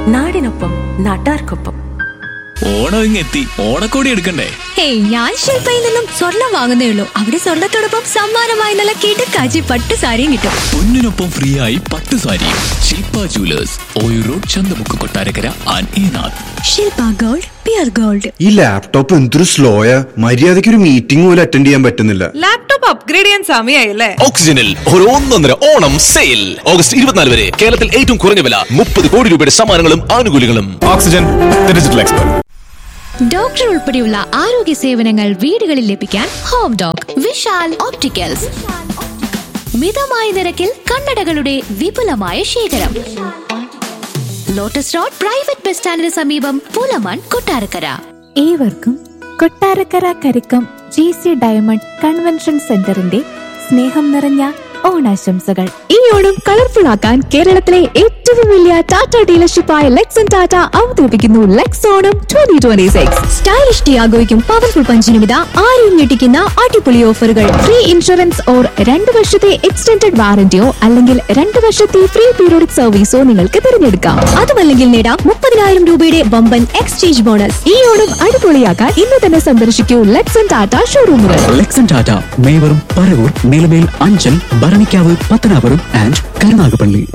നാടിനൊപ്പം നാട്ടാർക്കൊപ്പം. ഓണം ഇങ്ങെത്തി, ഓണക്കോടി എടുക്കണ്ടേ? ഹേയ്, ഞാൻ ശില്പയിൽ നിന്നും സ്വർണം വാങ്ങുന്നേ ഉള്ളൂ. അവിടെ സ്വർണത്തോടൊപ്പം സമ്മാനമായി നല്ല കിടക്കാച്ചി പട്ട് സാരിയും കിട്ടും. പൊന്നിനൊപ്പം ഫ്രീ ആയി പട്ട് സാരിയും. ശില്പ jewellers, Oyoor road, Chanthamukku, Kottarakkara and Enath. Shilpa gold, pure gold. ഈ ലാപ്ടോപ്പ് എന്തൊരു സ്ലോയാ, മര്യാദയ്ക്ക് ഒരു മീറ്റിംഗ് പോലും അറ്റൻഡ് ചെയ്യാൻ പറ്റുന്നില്ല. ലാപ്ടോപ്പ് അപ്ഗ്രേഡ് ചെയ്യാൻ സമയമായില്ലേ? ഓക്സിജനിൽ ഒരു 1.5 ഓണം സെയിൽ ഓഗസ്റ്റ് 24 വരെ. കേരളത്തിൽ ഏറ്റവും കുറഞ്ഞ വില, 30 കോടി രൂപയുടെ സമ്മാനങ്ങളും ആനുകൂല്യങ്ങളും. Oxygen, digital expert. ഡോക്ടർ ഉൾപ്പെടെയുള്ള ആരോഗ്യ സേവനങ്ങൾ വീടുകളിൽ ലഭിക്കാൻ ഹോം ഡോക്. വിശാൽ ഓപ്റ്റിക്കൽസ്, മിതമായ നിരക്കിൽ കണ്ണടകളുടെ വിപുലമായ ശേഖരം. ലോട്ടസ് റോഡ് പ്രൈവറ്റ് ബസ് സ്റ്റാൻഡിന് സമീപം, പൂലമാൻ, കൊട്ടാരക്കര. ഏവർക്കും Kottarakkara Karikkam GC diamond convention സെന്ററിന്റെ സ്നേഹം നിറഞ്ഞ ഓണാശംസകൾ. ഈ ഓണം കളർഫുൾ ആക്കാൻ കേരളത്തിലെ ഏറ്റവും വലിയ ടാറ്റ ഡീലർഷിപ്പായ ലെക്സൺ ടാറ്റ അവതരിപ്പിക്കുന്നു ലെക്സ് ഓണം 2026. സ്റ്റൈലിഷ് ടിയാഗോയ്ക്കും പവർഫുൾ പഞ്ചിനുമിത ആരെയും ഞെട്ടിക്കുന്ന അടിപൊളി ഓഫറുകൾ. ഫ്രീ ഇൻഷുറൻസ് ഓർ 2 വർഷത്തെ എക്സ്റ്റൻഡഡ് വാറന്റിയോ അല്ലെങ്കിൽ 2 വർഷത്തെ ഫ്രീ പീരിയോഡിക് സർവീസോ നിങ്ങൾക്ക് തിരഞ്ഞെടുക്കാം. അതുമല്ലെങ്കിൽ നേടാം 30,000 രൂപയുടെ വമ്പൻ എക്സ്ചേഞ്ച് ബോണസ്. ഈ ഓണം അടിപൊളിയാക്കാൻ ഇന്ന് തന്നെ സന്ദർശിക്കൂ ലെക്സൺ Tata ഷോറൂമുകൾ. ലെക്സൺ Tata മേവറും, Paravur, Nilamel, Anchal, Bharanikkavu, Pathanapuram and Karunagappally.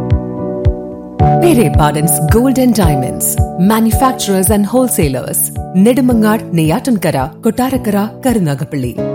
Pere Pardon's Gold and Diamonds, manufacturers and wholesalers, Nedumangad, Neyyatankara, Kottarakara, Karunagapalli.